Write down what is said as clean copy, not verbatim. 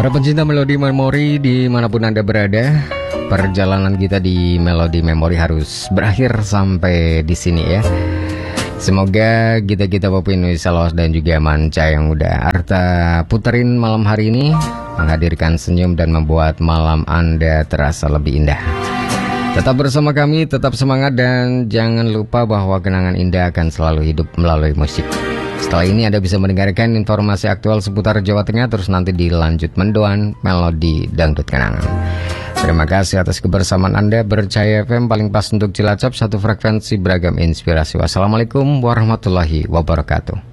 Para pencinta melodi memori dimanapun Anda berada, perjalanan kita di Melodi Memori harus berakhir sampai di sini ya. Semoga kita Popi Indonesia Los dan juga Manca yang udah Arta puterin malam hari ini menghadirkan senyum dan membuat malam Anda terasa lebih indah. Tetap bersama kami, tetap semangat dan jangan lupa bahwa kenangan indah akan selalu hidup melalui musik. Setelah ini Anda bisa mendengarkan informasi aktual seputar Jawa Tengah, terus nanti dilanjut mendoan melodi dangdut kenangan. Terima kasih atas kebersamaan Anda. Bercahaya FM paling pas untuk Cilacap, satu frekuensi beragam inspirasi. Wassalamualaikum warahmatullahi wabarakatuh.